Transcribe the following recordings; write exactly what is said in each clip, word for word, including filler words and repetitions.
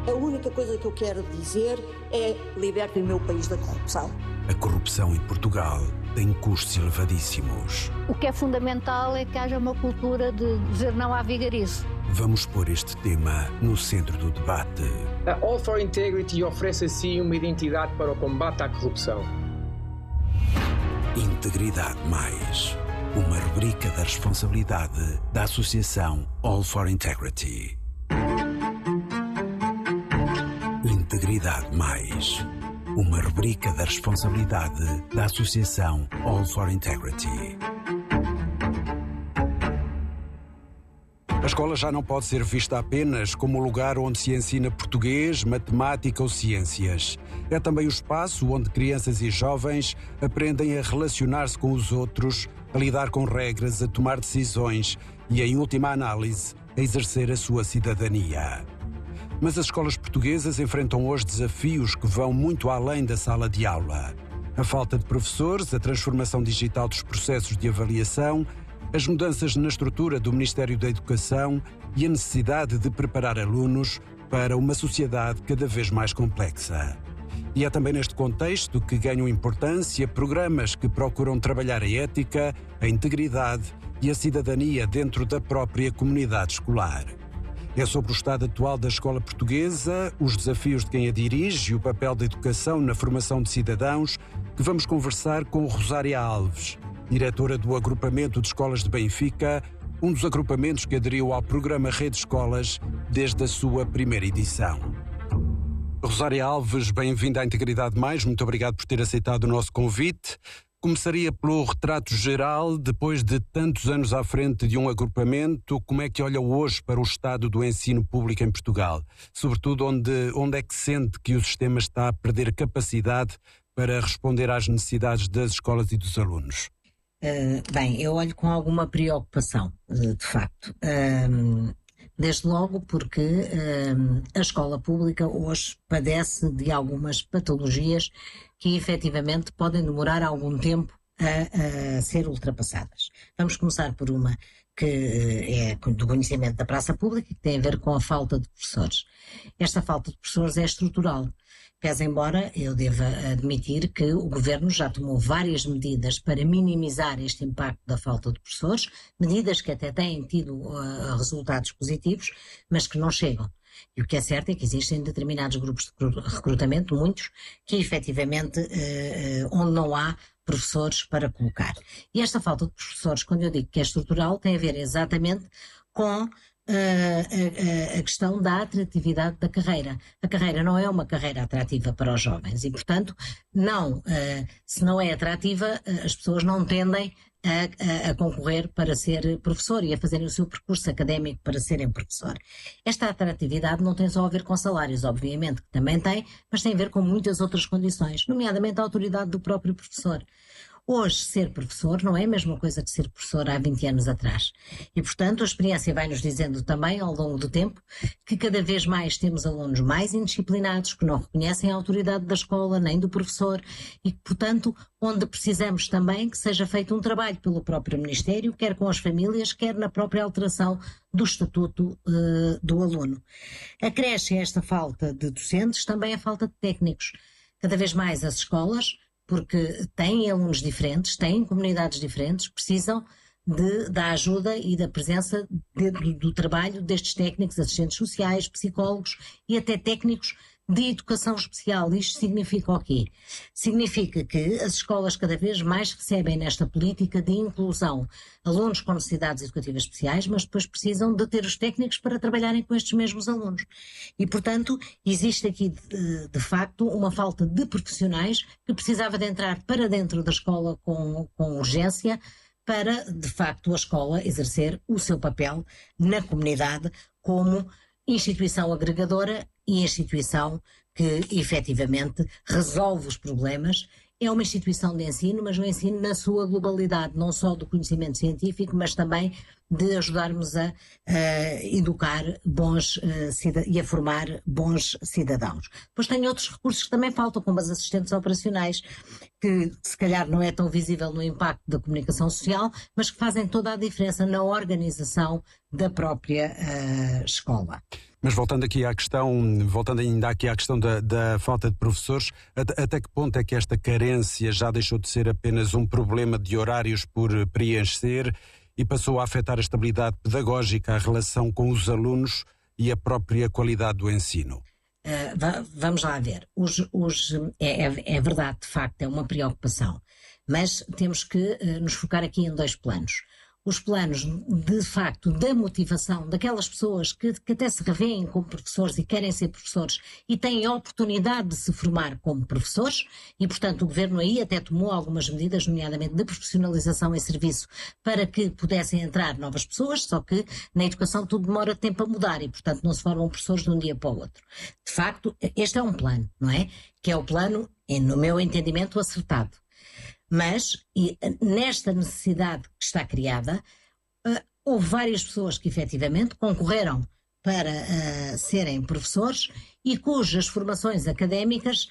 A única coisa que eu quero dizer é: libertem o meu país da corrupção. A corrupção em Portugal tem custos elevadíssimos. O que é fundamental é que haja uma cultura de dizer não à vigarice. Vamos pôr este tema no centro do debate. A All for Integrity oferece assim uma identidade para o combate à corrupção. Integridade Mais, uma rubrica da responsabilidade da Associação All for Integrity. Integridade Mais, uma rubrica da responsabilidade da Associação All for Integrity. A escola já não pode ser vista apenas como o lugar onde se ensina português, matemática ou ciências. É também o espaço onde crianças e jovens aprendem a relacionar-se com os outros, a lidar com regras, a tomar decisões e, em última análise, a exercer a sua cidadania. Mas as escolas portuguesas enfrentam hoje desafios que vão muito além da sala de aula. A falta de professores, a transformação digital dos processos de avaliação, as mudanças na estrutura do Ministério da Educação e a necessidade de preparar alunos para uma sociedade cada vez mais complexa. E é também neste contexto que ganham importância programas que procuram trabalhar a ética, a integridade e a cidadania dentro da própria comunidade escolar. É sobre o estado atual da escola portuguesa, os desafios de quem a dirige e o papel da educação na formação de cidadãos que vamos conversar com Rosária Alves, diretora do Agrupamento de Escolas de Benfica, um dos agrupamentos que aderiu ao programa Rede Escolas desde a sua primeira edição. Rosária Alves, bem-vinda à Integridade Mais, muito obrigado por ter aceitado o nosso convite. Começaria pelo retrato geral, depois de tantos anos à frente de um agrupamento, como é que olha hoje para o estado do ensino público em Portugal? Sobretudo, onde, onde é que sente que o sistema está a perder capacidade para responder às necessidades das escolas e dos alunos? Uh, bem, eu olho com alguma preocupação, uh, de facto. Um, desde logo porque um, a escola pública hoje padece de algumas patologias que efetivamente podem demorar algum tempo a, a ser ultrapassadas. Vamos começar por uma que é do conhecimento da praça pública, que tem a ver com a falta de professores. Esta falta de professores é estrutural. Pese embora eu deva admitir que o Governo já tomou várias medidas para minimizar este impacto da falta de professores, medidas que até têm tido uh, resultados positivos, mas que não chegam. E o que é certo é que existem determinados grupos de recrutamento, muitos, que efetivamente, uh, onde não há professores para colocar. E esta falta de professores, quando eu digo que é estrutural, tem a ver exatamente com Uh, a, a, a questão da atratividade da carreira. A carreira não é uma carreira atrativa para os jovens e, portanto, não, uh, se não é atrativa, uh, as pessoas não tendem a, a, a concorrer para ser professor e a fazerem o seu percurso académico para serem professor. Esta atratividade não tem só a ver com salários, obviamente, que também tem, mas tem a ver com muitas outras condições, nomeadamente a autoridade do próprio professor. Hoje, ser professor não é a mesma coisa que ser professor há vinte anos atrás. E, portanto, a experiência vai-nos dizendo também, ao longo do tempo, que cada vez mais temos alunos mais indisciplinados, que não reconhecem a autoridade da escola, nem do professor, e que, portanto, onde precisamos também que seja feito um trabalho pelo próprio Ministério, quer com as famílias, quer na própria alteração do estatuto uh, do aluno. Acresce esta falta de docentes também a falta de técnicos. Cada vez mais as escolas, porque têm alunos diferentes, têm comunidades diferentes, precisam de, da ajuda e da presença de, do, do trabalho destes técnicos, assistentes sociais, psicólogos e até técnicos de educação especial. Isto significa o quê? Significa que as escolas cada vez mais recebem nesta política de inclusão alunos com necessidades educativas especiais, mas depois precisam de ter os técnicos para trabalharem com estes mesmos alunos. E, portanto, existe aqui, de, de facto, uma falta de profissionais que precisava de entrar para dentro da escola com, com urgência, para, de facto, a escola exercer o seu papel na comunidade como instituição agregadora e instituição que efetivamente resolve os problemas. É uma instituição de ensino, mas um ensino na sua globalidade, não só do conhecimento científico, mas também de ajudarmos a, a educar bons uh, cida- e a formar bons cidadãos. Depois tem outros recursos que também faltam, como as assistentes operacionais, que se calhar não é tão visível no impacto da comunicação social, mas que fazem toda a diferença na organização da própria uh, escola. Mas voltando aqui à questão, voltando ainda aqui à questão da, da falta de professores, até, até que ponto é que esta carência já deixou de ser apenas um problema de horários por preencher e passou a afetar a estabilidade pedagógica, a relação com os alunos e a própria qualidade do ensino? Uh, va- vamos lá ver. Os, os, é, é, é verdade, de facto, é uma preocupação. Mas temos que uh, nos focar aqui em dois planos. Os planos, de facto, da motivação daquelas pessoas que, que até se revêem como professores e querem ser professores e têm a oportunidade de se formar como professores e, portanto, o Governo aí até tomou algumas medidas, nomeadamente de profissionalização em serviço, para que pudessem entrar novas pessoas, só que na educação tudo demora tempo a mudar e, portanto, não se formam professores de um dia para o outro. De facto, este é um plano, não é? Que é o plano, no meu entendimento, acertado. Mas, e, nesta necessidade que está criada, uh, houve várias pessoas que efetivamente concorreram para uh, serem professores e cujas formações académicas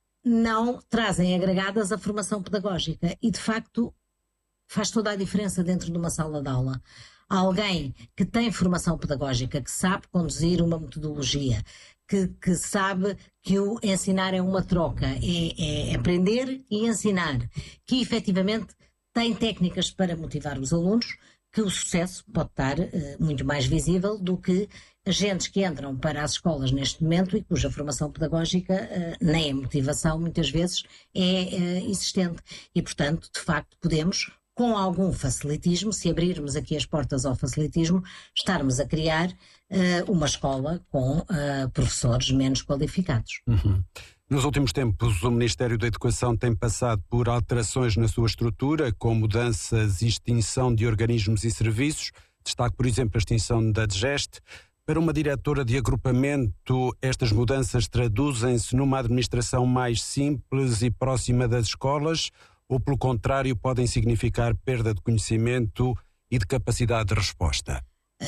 não trazem agregadas a formação pedagógica. E, de facto, faz toda a diferença dentro de uma sala de aula. Alguém que tem formação pedagógica, que sabe conduzir uma metodologia, que, que sabe que o ensinar é uma troca, é, é aprender e ensinar, que efetivamente tem técnicas para motivar os alunos, que o sucesso pode estar uh, muito mais visível do que agentes que entram para as escolas neste momento e cuja formação pedagógica uh, nem a motivação muitas vezes é uh, existente. E, portanto, de facto, podemos, com algum facilitismo, se abrirmos aqui as portas ao facilitismo, estarmos a criar uh, uma escola com uh, professores menos qualificados. Uhum. Nos últimos tempos, o Ministério da Educação tem passado por alterações na sua estrutura, com mudanças e extinção de organismos e serviços. Destaque, por exemplo, a extinção da DGEST. Para uma diretora de agrupamento, estas mudanças traduzem-se numa administração mais simples e próxima das escolas, ou, pelo contrário, podem significar perda de conhecimento e de capacidade de resposta?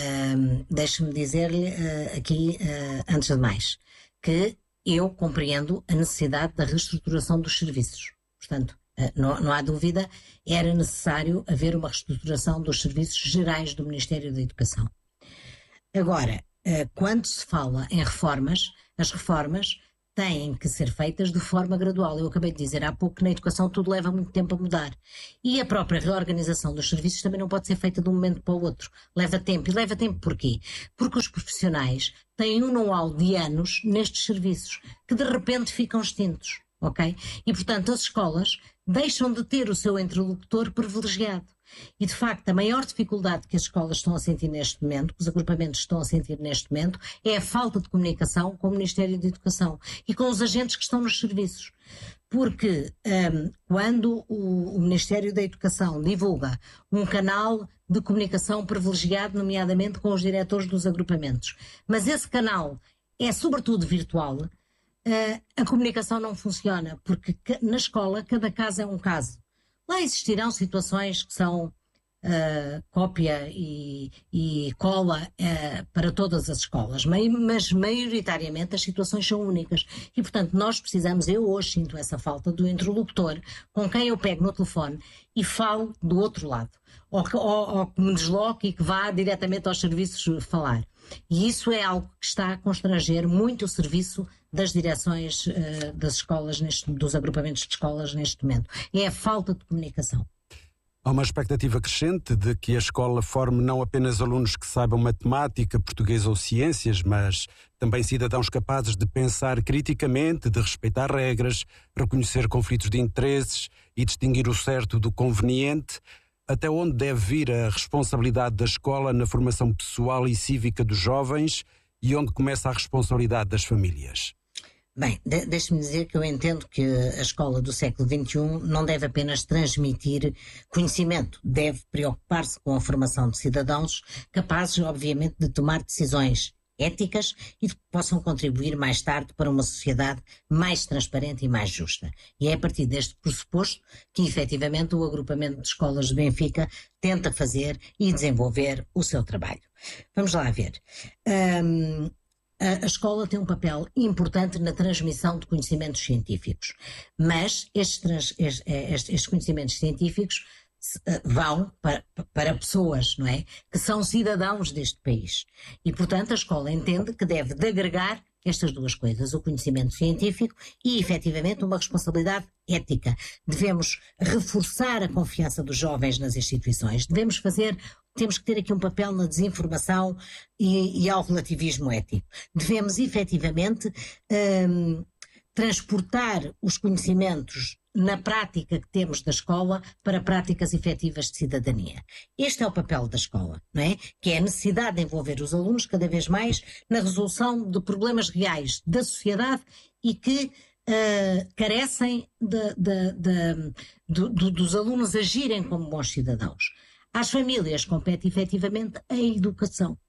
Uh, Deixe-me dizer-lhe uh, aqui, uh, antes de mais, que eu compreendo a necessidade da reestruturação dos serviços. Portanto, uh, não, não há dúvida, era necessário haver uma reestruturação dos serviços gerais do Ministério da Educação. Agora, uh, quando se fala em reformas, as reformas têm que ser feitas de forma gradual. Eu acabei de dizer há pouco que na educação tudo leva muito tempo a mudar. E a própria reorganização dos serviços também não pode ser feita de um momento para o outro. Leva tempo. E leva tempo porquê? Porque os profissionais têm um know-how de anos nestes serviços que de repente ficam extintos. Ok? E, portanto, as escolas deixam de ter o seu interlocutor privilegiado. E, de facto, a maior dificuldade que as escolas estão a sentir neste momento, que os agrupamentos estão a sentir neste momento, é a falta de comunicação com o Ministério da Educação e com os agentes que estão nos serviços. Porque um, quando o, o Ministério da Educação divulga um canal de comunicação privilegiado, nomeadamente com os diretores dos agrupamentos, mas esse canal é sobretudo virtual, uh, a comunicação não funciona, porque na escola cada caso é um caso. Lá existirão situações que são uh, cópia e, e cola uh, para todas as escolas, mas maioritariamente as situações são únicas e, portanto, nós precisamos, eu hoje sinto essa falta do interlocutor com quem eu pego no telefone e falo do outro lado, ou que, ou, ou que me desloque e que vá diretamente aos serviços falar. E isso é algo que está a constranger muito o serviço das direções uh, das escolas, neste, dos agrupamentos de escolas neste momento. É a falta de comunicação. Há uma expectativa crescente de que a escola forme não apenas alunos que saibam matemática, português ou ciências, mas também cidadãos capazes de pensar criticamente, de respeitar regras, reconhecer conflitos de interesses e distinguir o certo do conveniente. Até onde deve vir a responsabilidade da escola na formação pessoal e cívica dos jovens e onde começa a responsabilidade das famílias? Bem, de- deixe-me dizer que eu entendo que a escola do século vinte e um não deve apenas transmitir conhecimento, deve preocupar-se com a formação de cidadãos capazes, obviamente, de tomar decisões éticas e que possam contribuir mais tarde para uma sociedade mais transparente e mais justa. E é a partir deste pressuposto que, efetivamente, o agrupamento de escolas de Benfica tenta fazer e desenvolver o seu trabalho. Vamos lá ver. Um, a, a escola tem um papel importante na transmissão de conhecimentos científicos, mas estes, trans, estes, estes conhecimentos científicos vão para, para pessoas, não é? Que são cidadãos deste país. E, portanto, a escola entende que deve de agregar estas duas coisas, o conhecimento científico e, efetivamente, uma responsabilidade ética. Devemos reforçar a confiança dos jovens nas instituições, devemos fazer, temos que ter aqui um papel na desinformação e, e ao relativismo ético. Devemos, efetivamente, hum, transportar os conhecimentos na prática que temos da escola para práticas efetivas de cidadania. Este é o papel da escola, não é? Que é a necessidade de envolver os alunos cada vez mais na resolução de problemas reais da sociedade e que uh, carecem de, de, de, de, de, dos alunos agirem como bons cidadãos. Às famílias compete efetivamente a educação,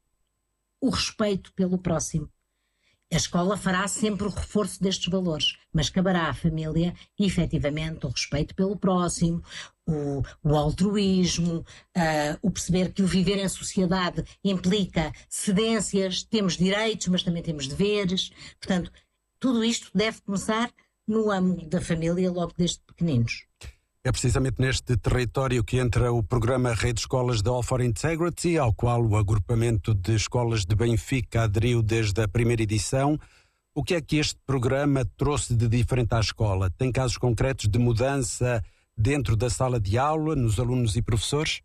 o respeito pelo próximo. A escola fará sempre o reforço destes valores, mas caberá à família, efetivamente, o respeito pelo próximo, o, o altruísmo, uh, o perceber que o viver em sociedade implica cedências, temos direitos, mas também temos deveres. Portanto, tudo isto deve começar no âmbito da família, logo desde pequeninos. É precisamente neste território que entra o programa Rede Escolas de All for Integrity, ao qual o agrupamento de escolas de Benfica aderiu desde a primeira edição. O que é que este programa trouxe de diferente à escola? Tem casos concretos de mudança dentro da sala de aula, nos alunos e professores?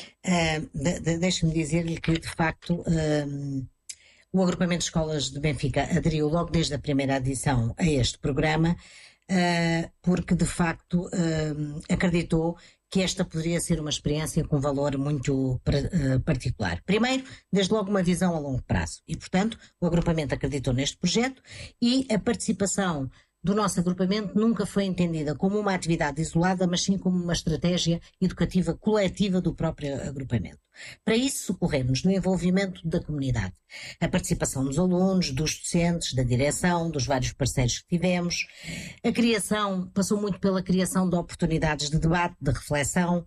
Uh, de, de, Deixe-me dizer-lhe que, de facto, uh, o agrupamento de escolas de Benfica aderiu logo desde a primeira edição a este programa, Uh, porque de facto uh, acreditou que esta poderia ser uma experiência com valor muito uh, particular. Primeiro, desde logo uma visão a longo prazo e, portanto, o agrupamento acreditou neste projeto e a participação do nosso agrupamento nunca foi entendida como uma atividade isolada, mas sim como uma estratégia educativa coletiva do próprio agrupamento. Para isso, socorremos no envolvimento da comunidade, a participação dos alunos, dos docentes, da direção, dos vários parceiros que tivemos. A criação, passou muito pela criação de oportunidades de debate, de reflexão,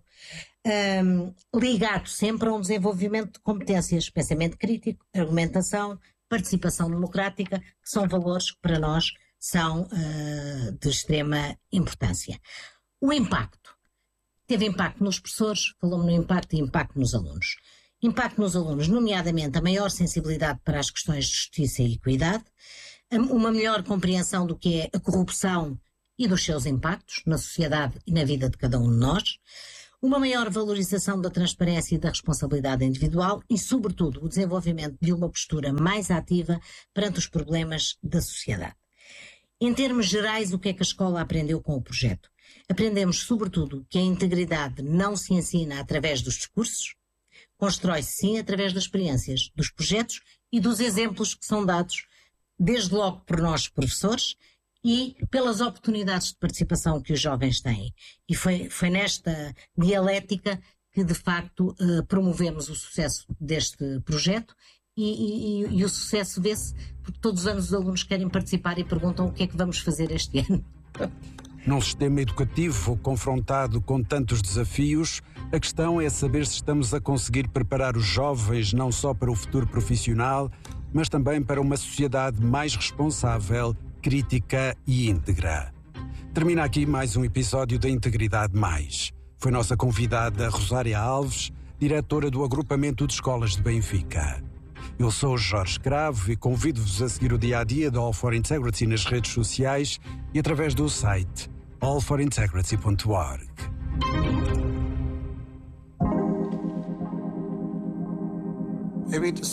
um, ligado sempre a um desenvolvimento de competências, pensamento crítico, argumentação, participação democrática, que são valores que para nós são uh, de extrema importância. O impacto. Teve impacto nos professores, falou-me no impacto e impacto nos alunos. Impacto nos alunos, nomeadamente a maior sensibilidade para as questões de justiça e equidade, uma melhor compreensão do que é a corrupção e dos seus impactos na sociedade e na vida de cada um de nós, uma maior valorização da transparência e da responsabilidade individual e, sobretudo, o desenvolvimento de uma postura mais ativa perante os problemas da sociedade. Em termos gerais, o que é que a escola aprendeu com o projeto? Aprendemos, sobretudo, que a integridade não se ensina através dos discursos, constrói-se sim através das experiências, dos projetos e dos exemplos que são dados, desde logo por nós, professores, e pelas oportunidades de participação que os jovens têm. E foi, foi nesta dialética que, de facto, eh, promovemos o sucesso deste projeto. E, e, e o sucesso vê-se porque todos os anos os alunos querem participar e perguntam o que é que vamos fazer este ano. Num sistema educativo confrontado com tantos desafios, a questão é saber se estamos a conseguir preparar os jovens não só para o futuro profissional, mas também para uma sociedade mais responsável, crítica e íntegra. Termina aqui mais um episódio da Integridade Mais. Foi nossa convidada Rosária Alves, diretora do agrupamento de escolas de Benfica. Eu sou o Jorge Cravo e convido-vos a seguir o dia-a-dia da All for Integrity nas redes sociais e através do site all for integrity ponto org. Maybe just